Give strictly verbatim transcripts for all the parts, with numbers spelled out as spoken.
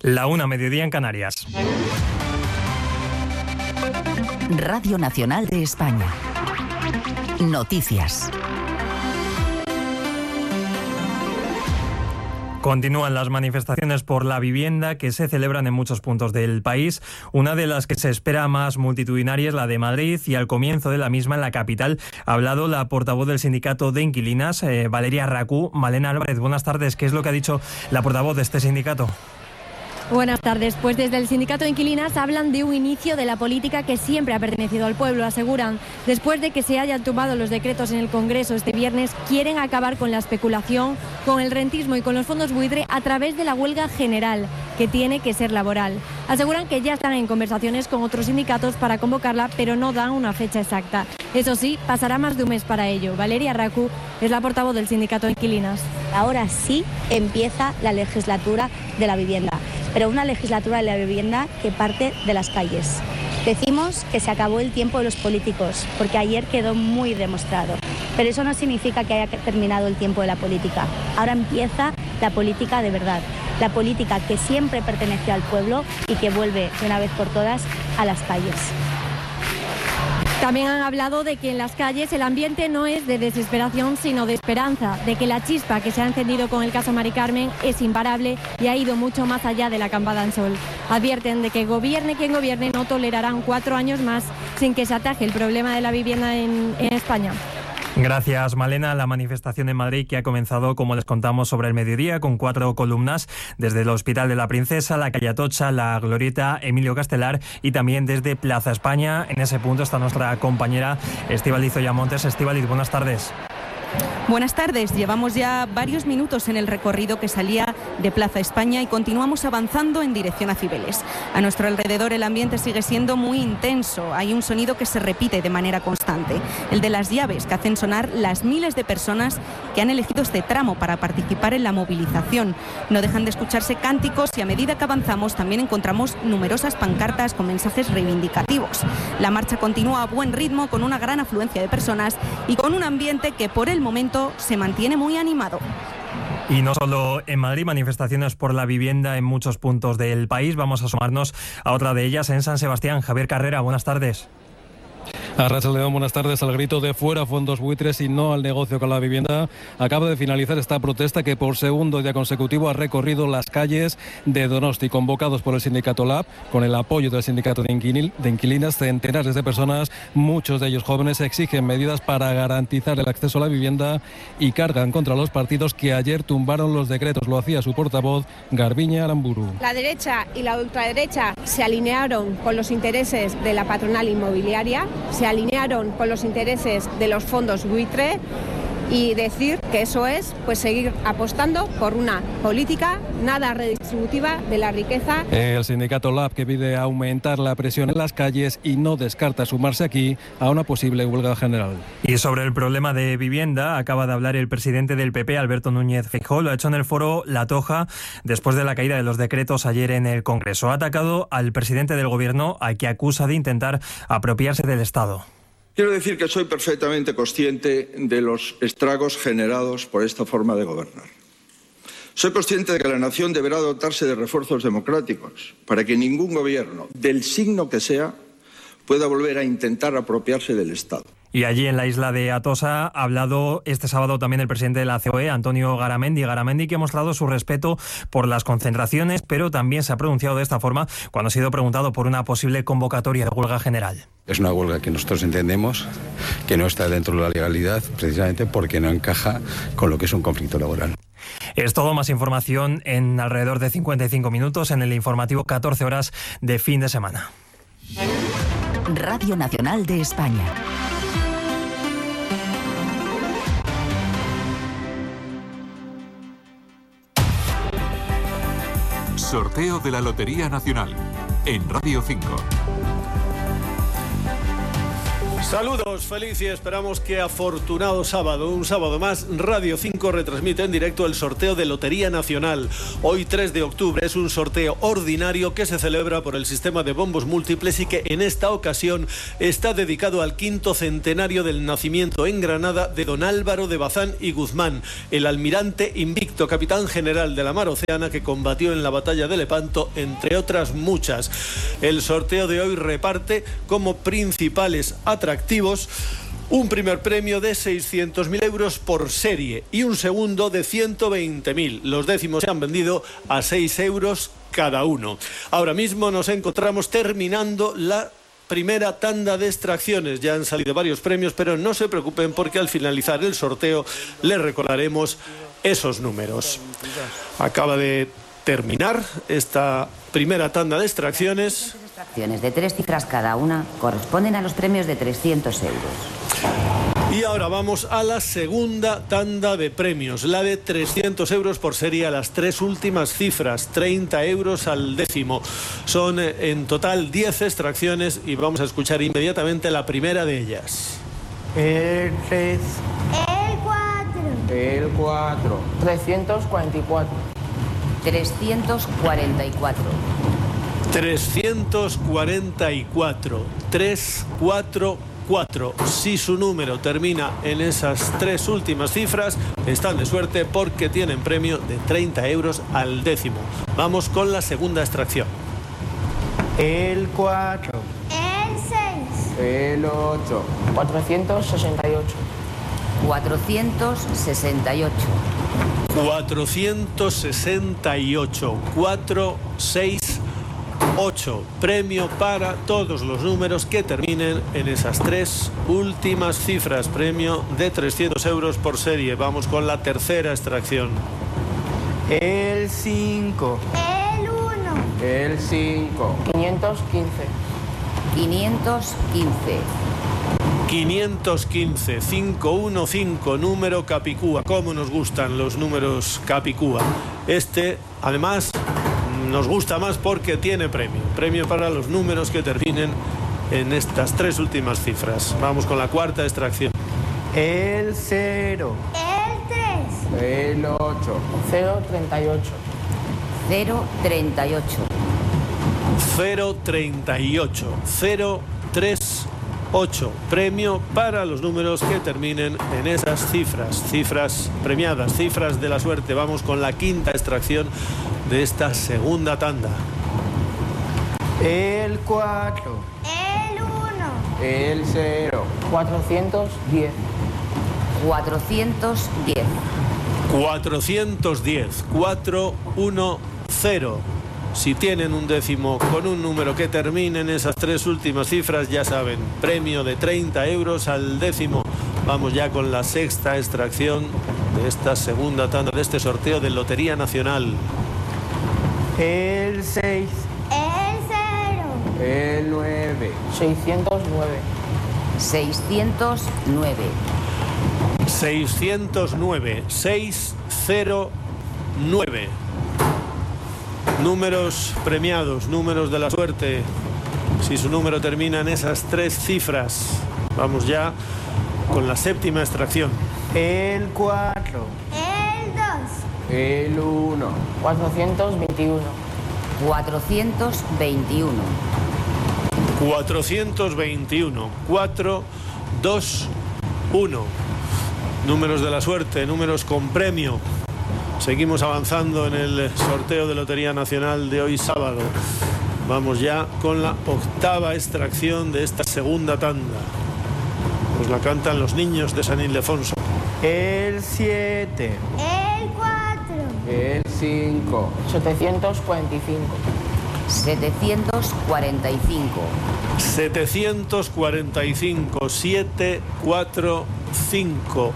La una, mediodía en Canarias. Radio Nacional de España. Noticias. Continúan las manifestaciones por la vivienda que se celebran en muchos puntos del país. Una de las que se espera más multitudinaria es la de Madrid, y al comienzo de la misma en la capital ha hablado la portavoz del sindicato de inquilinas, eh, Valeria Racú. Malena Álvarez, buenas tardes. ¿Qué es lo que ha dicho la portavoz de este sindicato? Buenas tardes. Pues desde el sindicato de inquilinas hablan de un inicio de la política que siempre ha pertenecido al pueblo. Aseguran, después de que se hayan tumbado los decretos en el Congreso este viernes, quieren acabar con la especulación, con el rentismo y con los fondos buitre a través de la huelga general, que tiene que ser laboral. Aseguran que ya están en conversaciones con otros sindicatos para convocarla, pero no dan una fecha exacta. Eso sí, pasará más de un mes para ello. Valeria Racú es la portavoz del sindicato de inquilinas. Ahora sí empieza la legislatura de la vivienda, pero una legislatura de la vivienda que parte de las calles. Decimos que se acabó el tiempo de los políticos, porque ayer quedó muy demostrado, pero eso no significa que haya terminado el tiempo de la política. Ahora empieza la política de verdad, la política que siempre perteneció al pueblo y que vuelve de una vez por todas a las calles. También han hablado de que en las calles el ambiente no es de desesperación, sino de esperanza, de que la chispa que se ha encendido con el caso Mari Carmen es imparable y ha ido mucho más allá de la campana al sol. Advierten de que gobierne quien gobierne, no tolerarán cuatro años más sin que se ataje el problema de la vivienda en, en España. Gracias, Malena. La manifestación en Madrid, que ha comenzado, como les contamos, sobre el mediodía, con cuatro columnas desde el Hospital de la Princesa, la calle Atocha, la Glorieta Emilio Castelar y también desde Plaza España. En ese punto está nuestra compañera Estíbaliz Oyamontes. Estíbaliz, buenas tardes. Buenas tardes. Llevamos ya varios minutos en el recorrido que salía de Plaza España y continuamos avanzando en dirección a Cibeles. A nuestro alrededor el ambiente sigue siendo muy intenso. Hay un sonido que se repite de manera constante, el de las llaves que hacen sonar las miles de personas que han elegido este tramo para participar en la movilización. No dejan de escucharse cánticos y a medida que avanzamos también encontramos numerosas pancartas con mensajes reivindicativos. La marcha continúa a buen ritmo, con una gran afluencia de personas y con un ambiente que por el momento se mantiene muy animado. Y no solo en Madrid, manifestaciones por la vivienda en muchos puntos del país. Vamos a sumarnos a otra de ellas en San Sebastián. Javier Carrera, buenas tardes. Arratsaldeon, buenas tardes. Al grito de fuera fondos buitres y no al negocio con la vivienda, acaba de finalizar esta protesta que por segundo día consecutivo ha recorrido las calles de Donosti. Convocados por el sindicato Lab, con el apoyo del sindicato de, inquilin, de inquilinas, centenares de personas, muchos de ellos jóvenes, exigen medidas para garantizar el acceso a la vivienda y cargan contra los partidos que ayer tumbaron los decretos. Lo hacía su portavoz, Garbiñe Aramburu. La derecha y la ultraderecha se alinearon con los intereses de la patronal inmobiliaria, se alinearon con los intereses de los fondos buitre, y decir que eso es pues seguir apostando por una política nada redistributiva de la riqueza. El sindicato Lab, que pide aumentar la presión en las calles y no descarta sumarse aquí a una posible huelga general. Y sobre el problema de vivienda acaba de hablar el presidente del P P, Alberto Núñez Feijóo. Lo ha hecho en el foro La Toja después de la caída de los decretos ayer en el Congreso. Ha atacado al presidente del Gobierno, al que acusa de intentar apropiarse del Estado. Quiero decir que soy perfectamente consciente de los estragos generados por esta forma de gobernar. Soy consciente de que la nación deberá dotarse de refuerzos democráticos para que ningún gobierno, del signo que sea, pueda volver a intentar apropiarse del Estado. Y allí en la isla de Atocha ha hablado este sábado también el presidente de la C O E, Antonio Garamendi. Garamendi, que ha mostrado su respeto por las concentraciones, pero también se ha pronunciado de esta forma cuando ha sido preguntado por una posible convocatoria de huelga general. Es una huelga que nosotros entendemos que no está dentro de la legalidad, precisamente porque no encaja con lo que es un conflicto laboral. Es todo. Más información en alrededor de cincuenta y cinco minutos en el informativo catorce horas de fin de semana. Radio Nacional de España. Sorteo de la Lotería Nacional en Radio cinco. Saludos, feliz y esperamos que afortunado sábado, un sábado más, Radio cinco retransmite en directo el sorteo de Lotería Nacional. Hoy tres de octubre es un sorteo ordinario que se celebra por el sistema de bombos múltiples y que en esta ocasión está dedicado al quinto centenario del nacimiento en Granada de don Álvaro de Bazán y Guzmán, el almirante invicto, capitán general de la Mar Océana que combatió en la batalla de Lepanto, entre otras muchas. El sorteo de hoy reparte como principales atractivos un primer premio de seiscientos mil euros por serie y un segundo de ciento veinte mil. Los décimos se han vendido a seis euros cada uno. Ahora mismo nos encontramos terminando la primera tanda de extracciones. Ya han salido varios premios, pero no se preocupen porque al finalizar el sorteo les recordaremos esos números. Acaba de terminar esta primera tanda de extracciones. Acciones de tres cifras cada una corresponden a los premios de trescientos euros. Y ahora vamos a la segunda tanda de premios, la de trescientos euros por serie a las tres últimas cifras, treinta euros al décimo. Son en total diez extracciones y vamos a escuchar inmediatamente la primera de ellas. El tres. El cuatro. El cuatro. trescientos cuarenta y cuatro. trescientos cuarenta y cuatro. trescientos cuarenta y cuatro, trescientos cuarenta y cuatro. Si su número termina en esas tres últimas cifras, están de suerte porque tienen premio de treinta euros al décimo. Vamos con la segunda extracción. El cuatro. El seis. El ocho. cuatrocientos sesenta y ocho. cuatrocientos sesenta y ocho. cuatrocientos sesenta y ocho. cuatro, seis, ocho. Premio para todos los números que terminen en esas tres últimas cifras. Premio de trescientos euros por serie. Vamos con la tercera extracción. El cinco. El uno. El cinco. quinientos quince. quinientos quince. quinientos quince, quinientos quince, número Capicúa. Cómo nos gustan los números Capicúa. Este, además, nos gusta más porque tiene premio. Premio para los números que terminen en estas tres últimas cifras. Vamos con la cuarta extracción. El cero. El tres. El ocho. cero treinta y ocho. cero treinta y ocho. cero treinta y ocho. cero tres ocho. Premio para los números que terminen en esas cifras. Cifras premiadas, cifras de la suerte. Vamos con la quinta extracción de esta segunda tanda. El cuatro. El uno. El cero. cuatrocientos diez. cuatrocientos diez. cuatrocientos diez. cuatro uno cero. Si tienen un décimo con un número que termine en esas tres últimas cifras, ya saben, premio de treinta euros al décimo. Vamos ya con la sexta extracción de esta segunda tanda de este sorteo de Lotería Nacional. El seis. El cero. El nueve. seiscientos nueve. seiscientos nueve. seiscientos nueve. seiscientos nueve. Números premiados, números de la suerte. Si su número termina en esas tres cifras, vamos ya con la séptima extracción. El cuatro. El dos. El uno. cuatrocientos veintiuno. cuatrocientos veintiuno. cuatrocientos veintiuno. cuatro dos uno. Números de la suerte, números con premio. Seguimos avanzando en el sorteo de Lotería Nacional de hoy sábado. Vamos ya con la octava extracción de esta segunda tanda. Nos la cantan los niños de San Ildefonso. El siete. El cuatro. El cinco. setecientos cuarenta y cinco. setecientos cuarenta y cinco. setecientos cuarenta y cinco. siete cuatro cinco.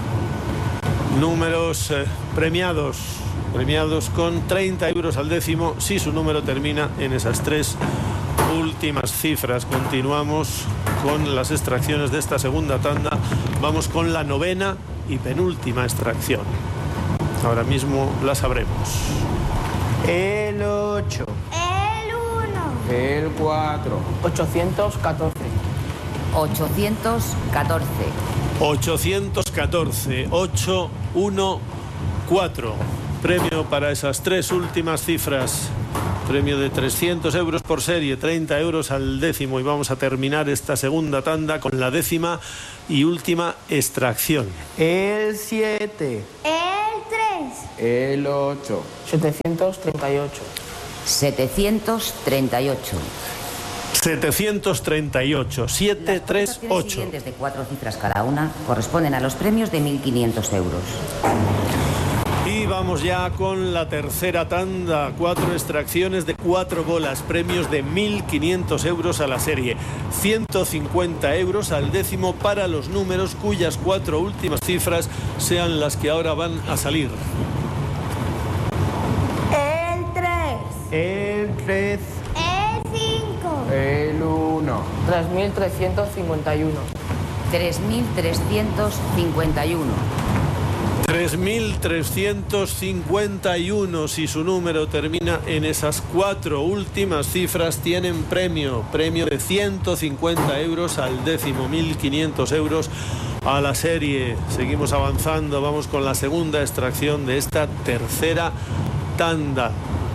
Números eh, premiados, premiados con treinta euros al décimo si su número termina en esas tres últimas cifras. Continuamos con las extracciones de esta segunda tanda. Vamos con la novena y penúltima extracción. Ahora mismo la sabremos. El ocho. El uno. El cuatro. ochocientos catorce. ochocientos catorce. ochocientos catorce, ocho uno cuatro. Premio para esas tres últimas cifras. Premio de trescientos euros por serie, treinta euros al décimo. Y vamos a terminar esta segunda tanda con la décima y última extracción. El siete. El tres. El ocho. setecientos treinta y ocho. setecientos treinta y ocho. setecientos treinta y ocho, setecientos treinta y ocho. Las siguientes de cuatro cifras cada una corresponden a los premios de mil quinientos euros. Y vamos ya con la tercera tanda. Cuatro extracciones de cuatro bolas, premios de mil quinientos euros a la serie, ciento cincuenta euros al décimo para los números cuyas cuatro últimas cifras sean las que ahora van a salir. El tres. El tres. El cinco. El uno. tres mil trescientos cincuenta y uno. tres mil trescientos cincuenta y uno. tres mil trescientos cincuenta y uno. Si su número termina en esas cuatro últimas cifras, tienen premio. Premio de ciento cincuenta euros al décimo, mil quinientos euros a la serie. Seguimos avanzando. Vamos con la segunda extracción de esta tercera tanda.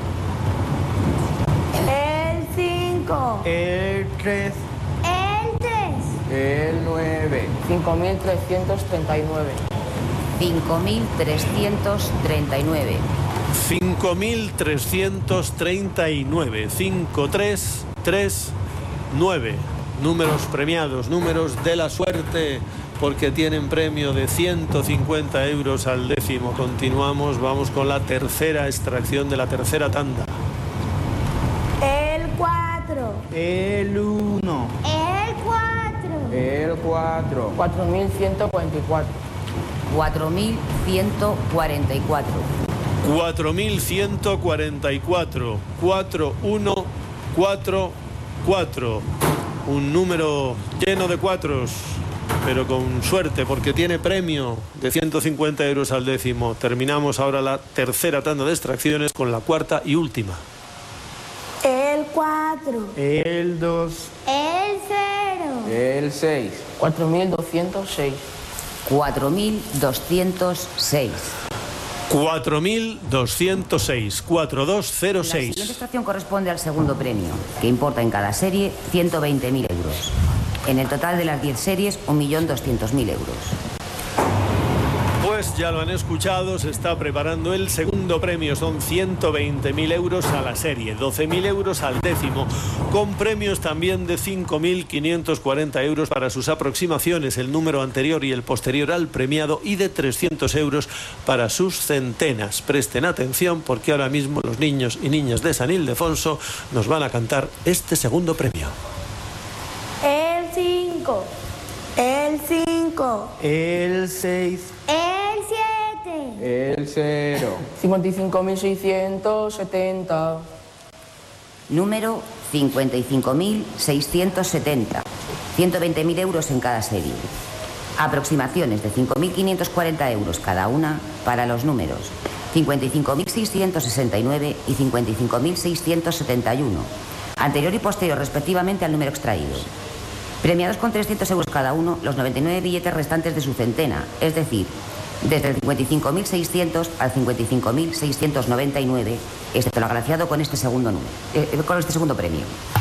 El cinco. El tres. El tres. El nueve. cinco mil trescientos treinta y nueve. cinco mil trescientos treinta y nueve. cinco mil trescientos treinta y nueve. cinco tres tres nueve. Números premiados, números de la suerte, porque tienen premio de ciento cincuenta euros al décimo. Continuamos, vamos con la tercera extracción de la tercera tanda. El cuatro. El uno. El cuatro. El cuatro. cuatro mil ciento cuarenta y cuatro. cuatro mil ciento cuarenta y cuatro. cuatro mil ciento cuarenta y cuatro. cuatro uno cuatro cuatro. Un número lleno de cuatros, pero con suerte, porque tiene premio de ciento cincuenta euros al décimo. Terminamos ahora la tercera tanda de extracciones con la cuarta y última. El cuatro. El dos. El cero. El seis. cuatro mil doscientos seis. cuatro mil doscientos seis. cuatro mil doscientos seis. cuatro dos cero La seis. siguiente extracción corresponde al segundo premio, que importa en cada serie ciento veinte mil euros. En el total de las diez series, un millón doscientos mil euros. Pues ya lo han escuchado, se está preparando el segundo premio. Son ciento veinte mil euros a la serie, doce mil euros al décimo, con premios también de cinco mil quinientos cuarenta euros para sus aproximaciones, el número anterior y el posterior al premiado, y de trescientos euros para sus centenas. Presten atención, porque ahora mismo los niños y niñas de San Ildefonso nos van a cantar este segundo premio. El cinco. El cinco. El seis. El siete. El cero. cincuenta y cinco mil seiscientos setenta. Número cincuenta y cinco mil seiscientos setenta. ciento veinte mil euros en cada serie. Aproximaciones de cinco mil quinientos cuarenta euros cada una para los números cincuenta y cinco mil seiscientos sesenta y nueve y cincuenta y cinco mil seiscientos setenta y uno, anterior y posterior respectivamente al número extraído. Premiados con trescientos euros cada uno los noventa y nueve billetes restantes de su centena, es decir, desde el cincuenta y cinco mil seiscientos al cincuenta y cinco mil seiscientos noventa y nueve, excepto el agraciado con este segundo número, eh, con este segundo premio.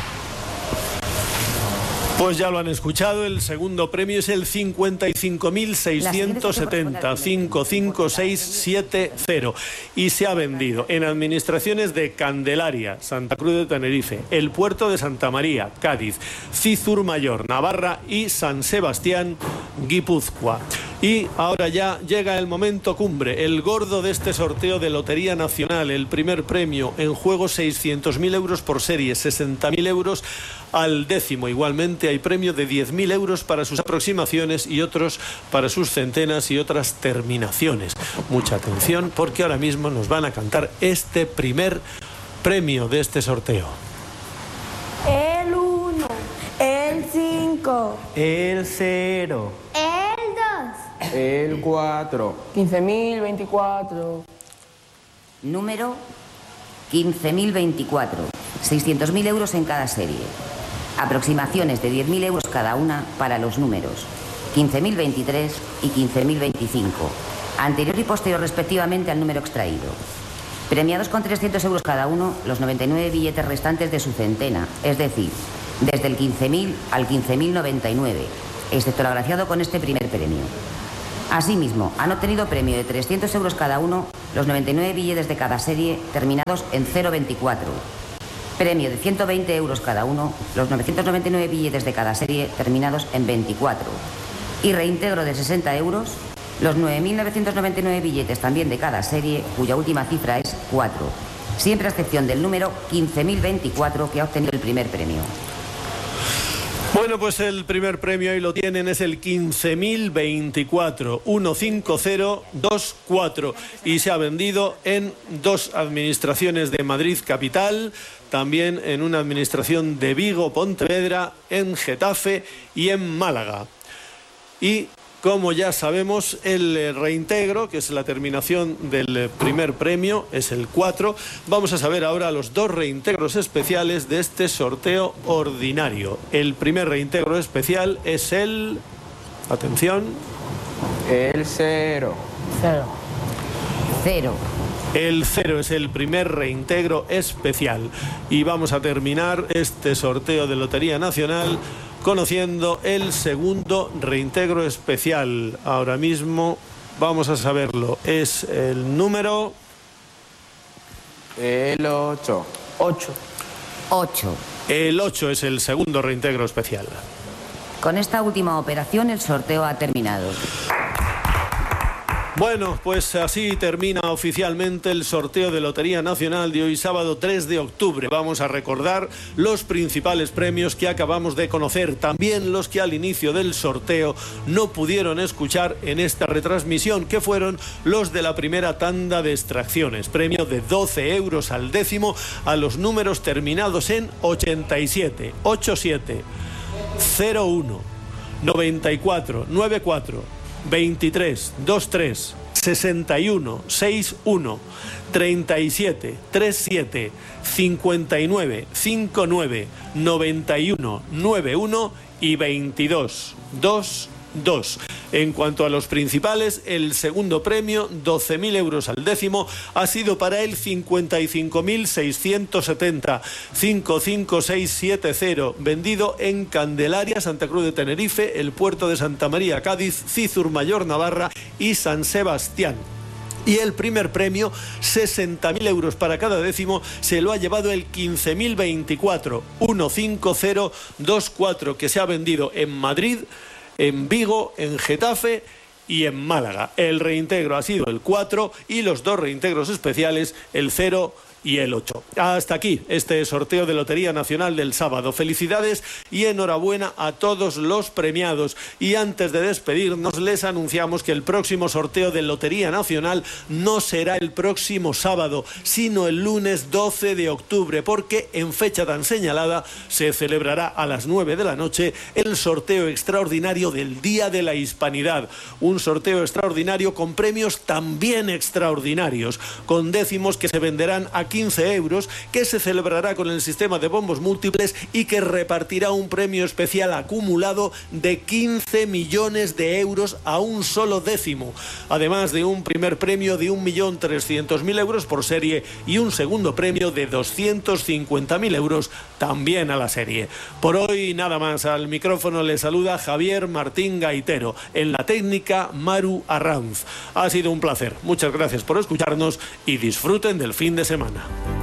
Pues ya lo han escuchado, el segundo premio es el cincuenta y cinco mil seiscientos setenta, cinco cinco seis siete cero, y se ha vendido en administraciones de Candelaria, Santa Cruz de Tenerife, el Puerto de Santa María, Cádiz, Cizur Mayor, Navarra y San Sebastián, Guipúzcoa. Y ahora ya llega el momento cumbre, el gordo de este sorteo de Lotería Nacional, el primer premio, en juego seiscientos mil euros por serie, sesenta mil euros al décimo. Igualmente hay premio de diez mil euros para sus aproximaciones y otros para sus centenas y otras terminaciones. Mucha atención, porque ahora mismo nos van a cantar este primer premio de este sorteo. El uno. El cinco. El cero. El dos. El cuatro. quince mil veinticuatro. Número quince mil veinticuatro. seiscientos mil euros en cada serie. Aproximaciones de diez mil euros cada una para los números quince mil veintitrés y quince mil veinticinco, anterior y posterior respectivamente al número extraído. Premiados con trescientos euros cada uno los noventa y nueve billetes restantes de su centena, es decir, desde el quince mil al quince mil noventa y nueve, excepto el agraciado con este primer premio. Asimismo, han obtenido premio de trescientos euros cada uno los noventa y nueve billetes de cada serie terminados en cero veinticuatro. Premio de ciento veinte euros cada uno los novecientos noventa y nueve billetes de cada serie terminados en veinticuatro. Y reintegro de sesenta euros los nueve mil novecientos noventa y nueve billetes también de cada serie, cuya última cifra es cuatro. Siempre a excepción del número quince mil veinticuatro que ha obtenido el primer premio. Bueno, pues el primer premio ahí lo tienen, es el quince mil veinticuatro, uno cinco cero dos cuatro, y se ha vendido en dos administraciones de Madrid capital, también en una administración de Vigo, Pontevedra, en Getafe y en Málaga. Y como ya sabemos, el reintegro, que es la terminación del primer premio, es el cuatro. Vamos a saber ahora los dos reintegros especiales de este sorteo ordinario. El primer reintegro especial es el... Atención. El cero. Cero. Cero. El cero es el primer reintegro especial. Y vamos a terminar este sorteo de Lotería Nacional conociendo el segundo reintegro especial. Ahora mismo vamos a saberlo. Es el número... El ocho. Ocho. Ocho. El ocho es el segundo reintegro especial. Con esta última operación el sorteo ha terminado. Bueno, pues así termina oficialmente el sorteo de Lotería Nacional de hoy sábado tres de octubre. Vamos a recordar los principales premios que acabamos de conocer, también los que al inicio del sorteo no pudieron escuchar en esta retransmisión, que fueron los de la primera tanda de extracciones. Premio de doce euros al décimo a los números terminados en ochenta y siete, ochenta y siete, cero uno, noventa y cuatro, noventa y cuatro, veintitrés, veintitrés, sesenta y uno, sesenta y uno, treinta y siete, treinta y siete, cincuenta y nueve, cincuenta y nueve, noventa y uno, noventa y uno y veintidós, veintidós. En cuanto a los principales, el segundo premio, doce mil euros al décimo, ha sido para el cincuenta y cinco mil seiscientos setenta, cinco cinco seis siete cero, vendido en Candelaria, Santa Cruz de Tenerife, el Puerto de Santa María, Cádiz, Cizur Mayor, Navarra y San Sebastián. Y el primer premio, sesenta mil euros para cada décimo, se lo ha llevado el quince mil veinticuatro, uno cinco cero dos cuatro, que se ha vendido en Madrid, en Vigo, en Getafe y en Málaga. El reintegro ha sido el cuatro y los dos reintegros especiales, el cero y el ocho. Hasta aquí este sorteo de Lotería Nacional del sábado. Felicidades y enhorabuena a todos los premiados. Y antes de despedirnos, les anunciamos que el próximo sorteo de Lotería Nacional no será el próximo sábado, sino el lunes doce de octubre, porque en fecha tan señalada se celebrará a las nueve de la noche el sorteo extraordinario del Día de la Hispanidad. Un sorteo extraordinario con premios también extraordinarios, con décimos que se venderán a quince euros, que se celebrará con el sistema de bombos múltiples y que repartirá un premio especial acumulado de quince millones de euros a un solo décimo, además de un primer premio de un millón trescientos mil euros por serie y un segundo premio de doscientos cincuenta mil euros también a la serie. Por hoy nada más. Al micrófono le saluda Javier Martín Gaitero, en la técnica Maru Arranz. Ha sido un placer. Muchas gracias por escucharnos y disfruten del fin de semana.